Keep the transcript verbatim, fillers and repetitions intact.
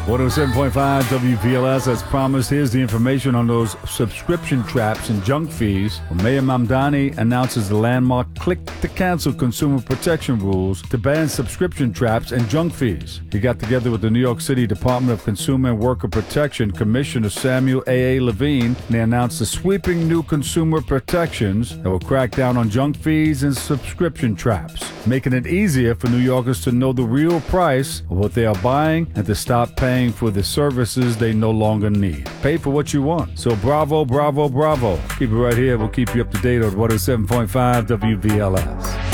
one oh seven point five W V L S, as promised, here's the information on those subscription traps and junk fees. Well, Mayor Mamdani announces the landmark click-to-cancel consumer protection rules to ban subscription traps and junk fees. He got together with the New York City Department of Consumer and Worker Protection Commissioner Samuel A A. Levine, and they announced the sweeping new consumer protections that will crack down on junk fees and subscription traps, making it easier for New Yorkers to know the real price of what they are buying and to stop paying for the services they no longer need. Pay for what you want. So bravo, bravo, bravo. Keep it right here. We'll keep you up to date on one oh seven point five W V L S.